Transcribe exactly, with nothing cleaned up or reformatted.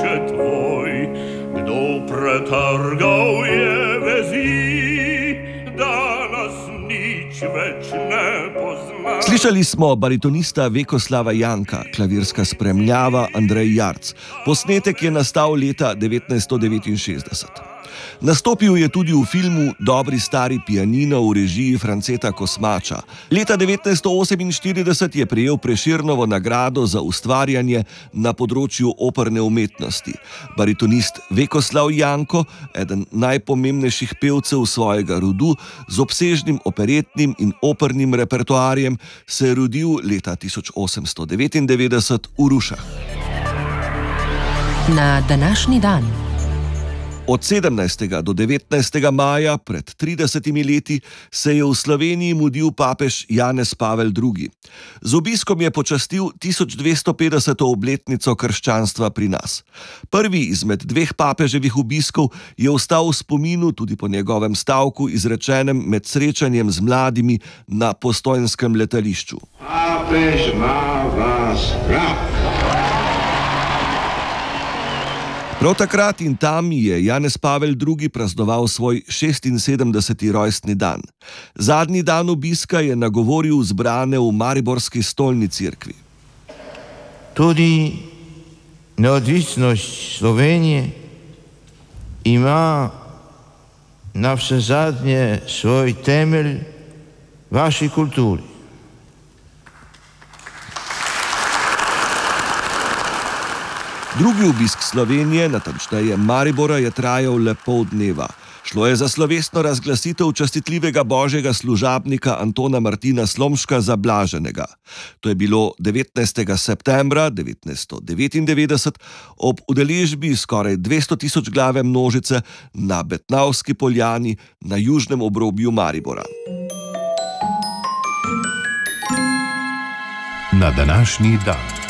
oče tvoj, kdo pretrgal je vezi, da nas nič več ne pozna. Slišali smo baritonista Vekoslava Janka, klavirska spremljava Andrej Jarc. Posnetek je nastal leta devetnajststo devetinšestdeset. Nastopil je tudi v filmu Dobri stari pianino v režiji Franceta Kosmača. Leta devetnajststo oseminštirideset je prejel Prešernovo nagrado za ustvarjanje na področju operne umetnosti. Baritonist Vekoslav Janko, eden najpomembnejših pevcev svojega rodu, z obsežnim operetnim in opernim repertoarjem, se je rodil leta tisoč osemsto devetindevetdeset v Rušah. Na današnji dan. Od sedemnajstega do devetnajstega maja pred tridesetimi leti se je v Sloveniji mudil papež Janez Pavel drugi. Z obiskom je počastil tisoč dvesto petdeseto obletnico krščanstva pri nas. Prvi izmed dveh papeževih obiskov je ostal v spominu tudi po njegovem stavku, izrečenem med srečanjem z mladimi na postojnskem letališču. Papež ima vas rad. Prav takrat in tam je Janez Pavel drugi praznoval svoj šestinsedemdeseti rojstni dan. Zadnji dan obiska je nagovoril zbrane v mariborski stolni cerkvi. Tudi neodvisnost Slovenije ima navsezadnje svoj temelj v vaši kulturi. Drugi obisk Slovenije, natančneje Maribora, je trajal le pol dneva. Šlo je za slovesno razglasitev častitljivega božjega služabnika Antona Martina Slomška za blaženega. To je bilo devetnajstega septembra devetnajststo devetindevetdeset ob udeležbi skoraj dvesto tisoč glave množice na Betnavski poljani na južnem obrobju Maribora. Na današnji dan.